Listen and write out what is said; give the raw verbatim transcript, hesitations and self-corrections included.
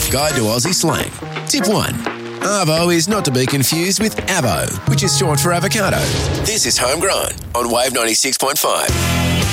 Guide to Aussie Slang. Tip one. Arvo is not to be confused with avo, which is short for avocado. This is Homegrown on Wave ninety-six point five.